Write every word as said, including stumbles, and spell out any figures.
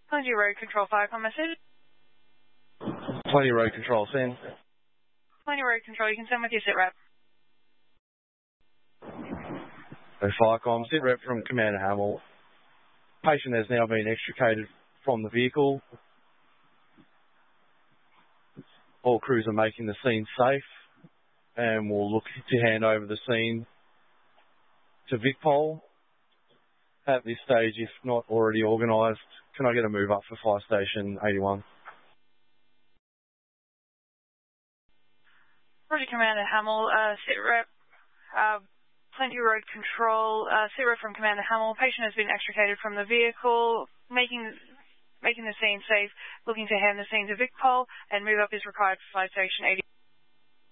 Plenty Road Control, Firecom message. Plenty Road Control, send. Plenty Road Control, you can send with your sit rep. So Firecom, sit rep from Commander Hamill. Patient has now been extricated from the vehicle. All crews are making the scene safe, and we'll look to hand over the scene to VicPol. At this stage, if not already organised, can I get a move up for Fire Station eighty-one? Roger, Commander Hamill, uh, sit rep, uh, Plenty Road Control, uh, sit rep from Commander Hamill. Patient has been extricated from the vehicle, making making the scene safe, looking to hand the scene to VicPol, and move up is required for Fire Station eighty.